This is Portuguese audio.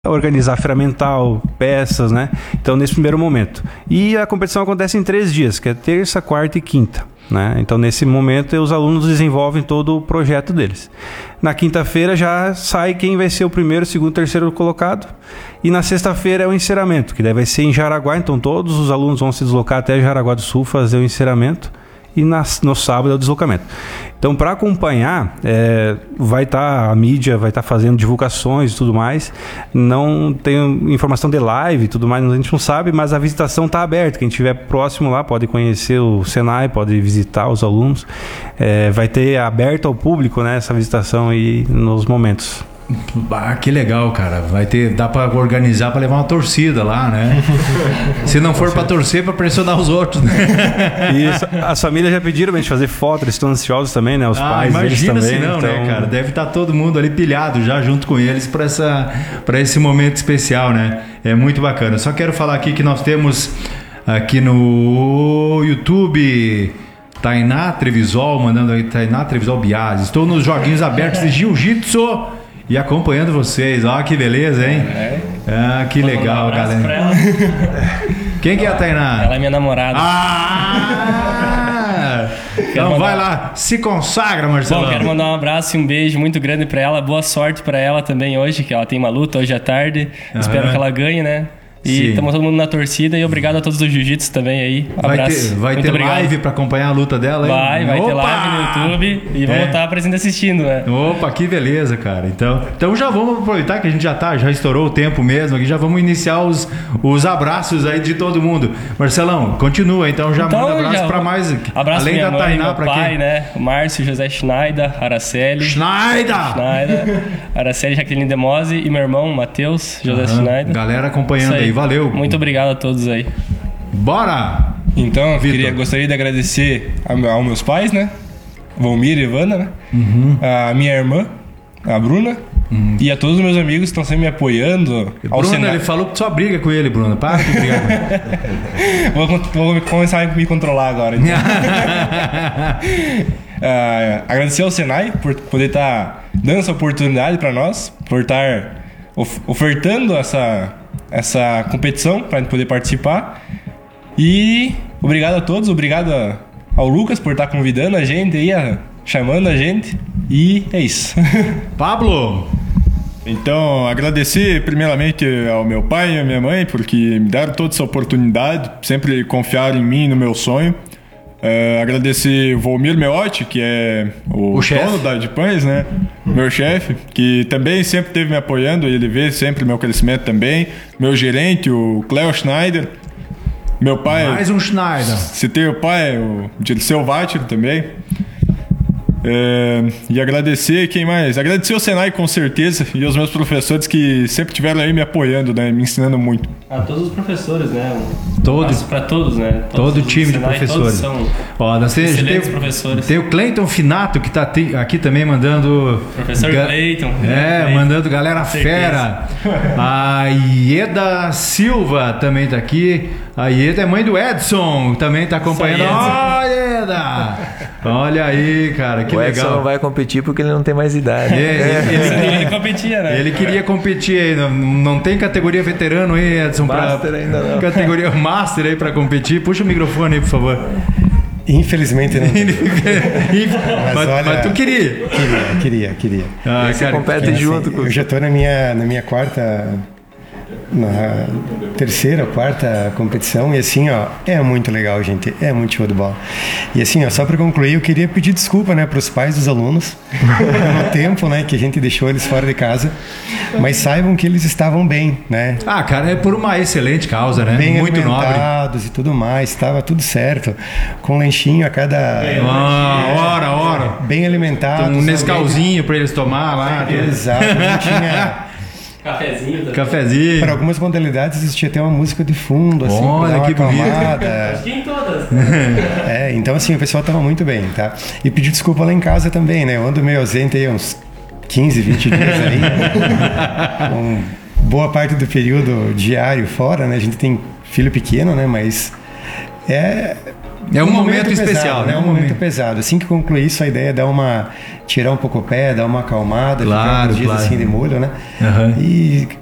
organizar ferramental, peças, né? Então, nesse primeiro momento. E a competição acontece em 3 dias, que é terça, quarta e quinta, né? Então, nesse momento, os alunos desenvolvem todo o projeto deles. Na quinta-feira já sai quem vai ser o primeiro, segundo, terceiro colocado. E na sexta-feira é o encerramento, que daí vai ser em Jaraguá. Então, todos os alunos vão se deslocar até Jaraguá do Sul fazer o encerramento. E no sábado é o deslocamento. Então, para acompanhar, vai estar a mídia, vai estar fazendo divulgações e tudo mais. Não tem informação de live e tudo mais, a gente não sabe, mas a visitação está aberta. Quem estiver próximo lá pode conhecer o Senai, pode visitar os alunos. Vai ter aberto ao público, né, essa visitação aí nos momentos. Ah, que legal, cara. Dá para organizar para levar uma torcida lá, né? Se não for para torcer, para pressionar os outros, né? Isso. As famílias já pediram pra gente fazer foto, eles estão ansiosos também, né? Os pais deles também. Imagina se não, né, cara? Deve estar todo mundo ali pilhado já junto com eles para esse momento especial, né? É muito bacana. Só quero falar aqui que nós temos aqui no YouTube Tainá Trevisol, mandando aí Tainá Trevisol Bias. Estou nos joguinhos abertos de Jiu-Jitsu e acompanhando vocês. Ó, que beleza, hein? Ah, que legal, galera. Quem que é a Tainá? Ela é minha namorada. Então vai lá, se consagra, Marcelo. Bom, quero mandar um abraço e um beijo muito grande pra ela. Boa sorte pra ela também hoje, que ela tem uma luta hoje à tarde. Espero que ela ganhe, né? E estamos todo mundo na torcida e obrigado a todos do Jiu-Jitsu também aí. Abraço. Vai ter live pra acompanhar a luta dela? Vai ter live no YouTube e vamos estar presente assistindo, né? Opa, que beleza, cara. Então já vamos aproveitar que a gente já estourou o tempo mesmo aqui, já vamos iniciar os abraços aí de todo mundo. Marcelão, continua, então já manda abraço pra mais. Abraço além minha da mãe, Tainá, meu pra pai, quem? né? O Márcio, José Schneider, Araceli. Araceli, Jaqueline Demose e meu irmão, Matheus, José Schneider. Galera acompanhando aí, valeu. Muito obrigado a todos aí. Bora! Então, gostaria de agradecer aos meus pais, né? Volmir e Ivana, né? A minha irmã, a Bruna. E a todos os meus amigos que estão sempre me apoiando. Bruno, ele falou que só briga com ele, Bruno. Para de brigar com ele. Vou começar a me controlar agora. Então. Agradecer ao Senai por poder estar dando essa oportunidade para nós, por estar ofertando essa competição para a gente poder participar. E obrigado a todos, obrigado ao Lucas por estar convidando a gente aí, chamando a gente. E é isso. Pablo! Então, agradecer primeiramente ao meu pai e à minha mãe, porque me deram toda essa oportunidade, sempre confiaram em mim e no meu sonho. Agradecer o Volmir Meotti, que é o dono da de Pães, né? Meu chefe, que também sempre esteve me apoiando, ele vê sempre meu crescimento também. Meu gerente, o Cleo Schneider. Meu pai... Mais um Schneider. Citei o pai, o Dirceu Vatir também. E agradecer, quem mais? Agradecer ao Senai, com certeza, e aos meus professores que sempre estiveram aí me apoiando, né? Me ensinando muito. A todos os professores, né? Para todos, né? Todo o time Senai, de professores. São excelentes professores. Tem o Cleiton Finato, que está aqui também mandando... Professor Cleiton. Cleiton. Mandando galera fera. A Ieda Silva também está aqui. A Ieda é mãe do Edson, também está acompanhando. Ieda! Olha aí, cara, que legal. O Edson não vai competir porque ele não tem mais idade. Ele competia, né? Ele queria competir aí. Não tem categoria veterano aí, Edson? Master ainda não. Categoria Master aí pra competir. Puxa o microfone aí, por favor. Infelizmente não. Mas tu queria? Queria. Você compete junto com... Eu já tô na minha quarta... na terceira, quarta competição, e assim, ó, é muito legal, gente, é muito show de bola. E assim, ó, só para concluir, eu queria pedir desculpa, né, para os pais dos alunos pelo tempo, né, que a gente deixou eles fora de casa, mas saibam que eles estavam bem, né? Cara, é por uma excelente causa, né? Bem muito alimentados e tudo mais, estava tudo certo, com lanchinho a cada hora. Bem alimentados. Um Nescauzinho para eles tomar lá. Exato, não tinha... Cafezinho. Para algumas modalidades existia até uma música de fundo, assim, olha que acalmada. Acho que em todas. Então assim, o pessoal estava muito bem, tá? E pedi desculpa lá em casa também, né? Eu ando meio ausente aí uns 15, 20 dias aí. Boa parte do período diário fora, né? A gente tem filho pequeno, né? Mas é um momento especial, né? É um momento pesado. Assim que concluir isso, a ideia é tirar um pouco o pé, dar uma acalmada, ficar uns dias assim de molho, né? E